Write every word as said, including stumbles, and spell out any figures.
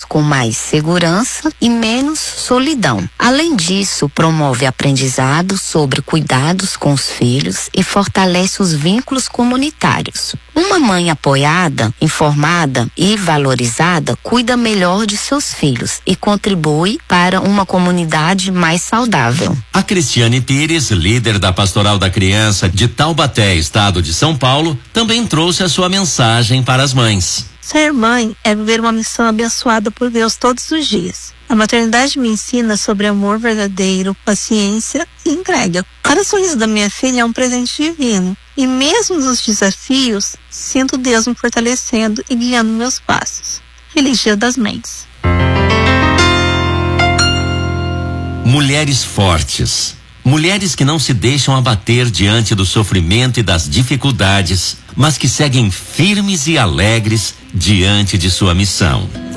com mais segurança e menos solidão. Além disso, promove aprendizado sobre cuidados com os filhos e fortalece os vínculos comunitários. Uma mãe apoiada, informada e valorizada cuida melhor de seus filhos e contribui para uma comunidade mais saudável. A Cristiane Pires, líder da Pastoral da Criança de Taubaté, estado de São Paulo, também trouxe a sua mensagem para as mães. Ser mãe é viver uma missão abençoada por Deus todos os dias. A maternidade me ensina sobre amor verdadeiro, paciência e entrega. Cada sorriso da minha filha é um presente divino. E mesmo nos desafios, sinto Deus me fortalecendo e guiando meus passos. Feliz Dia das Mães. Mulheres fortes. Mulheres que não se deixam abater diante do sofrimento e das dificuldades, mas que seguem firmes e alegres diante de sua missão.